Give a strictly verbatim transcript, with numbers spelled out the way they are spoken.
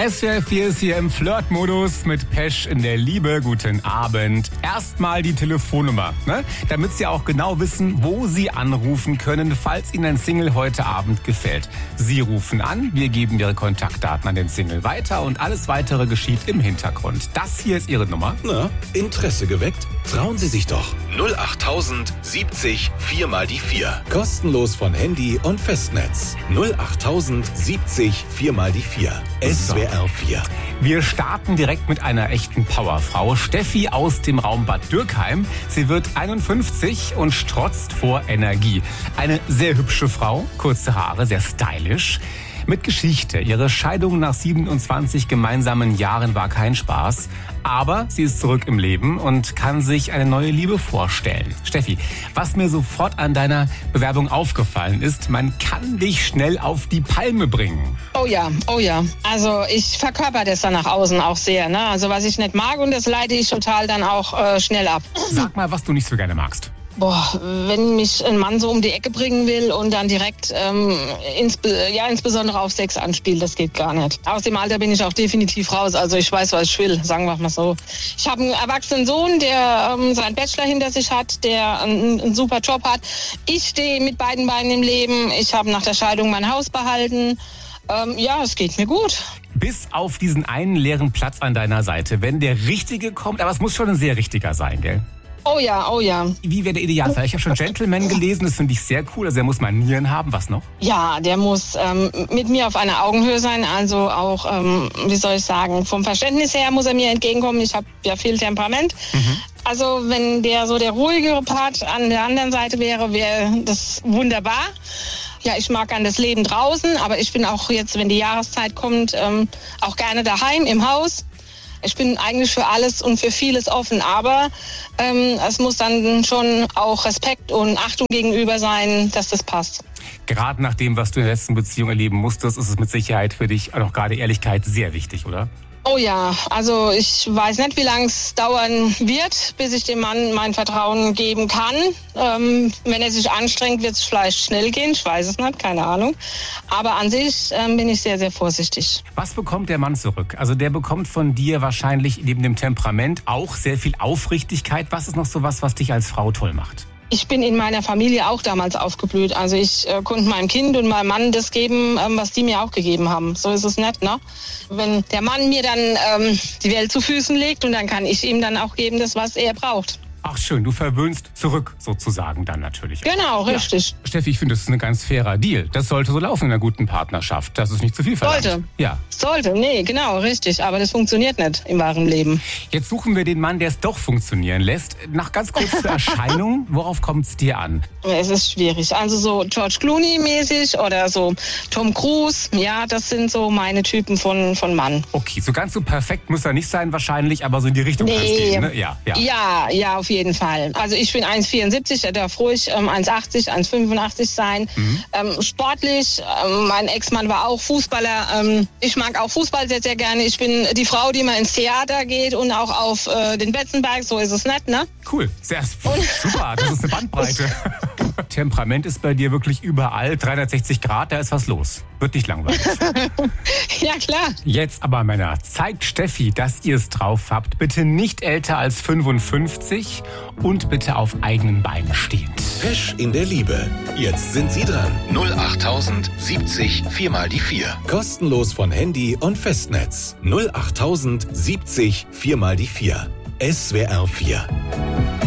S W R vier ist hier im Flirt-Modus mit Pesch in der Liebe. Guten Abend. Erstmal die Telefonnummer, ne? Damit Sie auch genau wissen, wo Sie anrufen können, falls Ihnen ein Single heute Abend gefällt. Sie rufen an, wir geben Ihre Kontaktdaten an den Single weiter und alles Weitere geschieht im Hintergrund. Das hier ist Ihre Nummer. Na, Interesse geweckt? Trauen Sie sich doch. null achttausend siebzig vier mal die vier. Kostenlos von Handy und Festnetz. null achttausend siebzig vier mal die vier. S W R vier. Wir starten direkt mit einer echten Powerfrau. Steffi aus dem Raum Bad Dürkheim. Sie wird einundfünfzig und strotzt vor Energie. Eine sehr hübsche Frau, kurze Haare, sehr stylisch. Mit Geschichte. Ihre Scheidung nach siebenundzwanzig gemeinsamen Jahren war kein Spaß. Aber sie ist zurück im Leben und kann sich eine neue Liebe vorstellen. Steffi, was mir sofort an deiner Bewerbung aufgefallen ist, man kann dich schnell auf die Palme bringen. Oh ja, oh ja. Also ich verkörper das dann nach außen auch sehr. Ne? Also was ich nicht mag, und das leite ich total dann auch äh, schnell ab. Sag mal, was du nicht so gerne magst. Boah, wenn mich ein Mann so um die Ecke bringen will und dann direkt ähm, insbe- ja, insbesondere auf Sex anspielt, das geht gar nicht. Aus dem Alter bin ich auch definitiv raus, also ich weiß, was ich will, sagen wir mal so. Ich habe einen erwachsenen Sohn, der ähm, seinen Bachelor hinter sich hat, der einen, einen super Job hat. Ich stehe mit beiden Beinen im Leben, ich habe nach der Scheidung mein Haus behalten. Ähm, ja, es geht mir gut. Bis auf diesen einen leeren Platz an deiner Seite, wenn der Richtige kommt, aber es muss schon ein sehr Richtiger sein, gell? Oh ja, oh ja. Wie wäre der Idealfall? Ich habe schon Gentleman gelesen, das finde ich sehr cool. Also er muss Manieren haben. Was noch? Ja, der muss ähm, mit mir auf einer Augenhöhe sein. Also auch, ähm, wie soll ich sagen, vom Verständnis her muss er mir entgegenkommen. Ich habe ja viel Temperament. Mhm. Also wenn der so der ruhigere Part an der anderen Seite wäre, wäre das wunderbar. Ja, ich mag gern das Leben draußen, aber ich bin auch jetzt, wenn die Jahreszeit kommt, ähm, auch gerne daheim im Haus. Ich bin eigentlich für alles und für vieles offen, aber ähm, es muss dann schon auch Respekt und Achtung gegenüber sein, dass das passt. Gerade nach dem, was du in der letzten Beziehung erleben musstest, ist es mit Sicherheit für dich auch gerade Ehrlichkeit sehr wichtig, oder? Oh ja, also ich weiß nicht, wie lange es dauern wird, bis ich dem Mann mein Vertrauen geben kann. Ähm, wenn er sich anstrengt, wird es vielleicht schnell gehen, ich weiß es nicht, keine Ahnung. Aber an sich ähm, bin ich sehr, sehr vorsichtig. Was bekommt der Mann zurück? Also der bekommt von dir wahrscheinlich neben dem Temperament auch sehr viel Aufrichtigkeit. Was ist noch so was, was dich als Frau toll macht? Ich bin in meiner Familie auch damals aufgeblüht. Also ich äh, konnte meinem Kind und meinem Mann das geben, ähm, was die mir auch gegeben haben. So ist es nicht, ne? Wenn der Mann mir dann ähm, die Welt zu Füßen legt, und dann kann ich ihm dann auch geben, das, was er braucht. Ach schön, du verwöhnst zurück sozusagen dann natürlich. Genau, richtig. Ja. Steffi, ich finde, das ist ein ganz fairer Deal. Das sollte so laufen in einer guten Partnerschaft. Das ist nicht zu viel verlangt. Sollte. Ja. Sollte, nee, genau, richtig. Aber das funktioniert nicht im wahren Leben. Jetzt suchen wir den Mann, der es doch funktionieren lässt. Nach ganz kurz zur Erscheinung, worauf kommt es dir an? Es ist schwierig. Also so George Clooney-mäßig oder so Tom Cruise. Ja, das sind so meine Typen von, von Mann. Okay, so ganz so perfekt muss er nicht sein wahrscheinlich, aber so in die Richtung nee. kann es gehen, ne? Ja, ja. Ja, ja, auf jeden Fall. Also ich bin eins Komma vierundsiebzig, er darf ruhig ähm, eins Komma achtzig, eins Komma fünfundachtzig sein. Mhm. Ähm, sportlich, ähm, mein Ex-Mann war auch Fußballer. Ähm, ich mag auch Fußball sehr, sehr gerne. Ich bin die Frau, die mal ins Theater geht und auch auf äh, den Betzenberg, so ist es nicht, ne? Cool, sehr super, das ist eine Bandbreite. Temperament ist bei dir wirklich überall, dreihundertsechzig Grad, da ist was los. Wird nicht langweilig. Ja, klar. Jetzt aber, Männer, zeigt Steffi, dass ihr es drauf habt. Bitte nicht älter als fünfundfünfzig und bitte auf eigenen Beinen stehend. Pesch in der Liebe. Jetzt sind Sie dran. null achttausend siebzig vier mal die vier. Kostenlos von Handy und Festnetz. null achttausend siebzig vier mal die vier. S W R vier.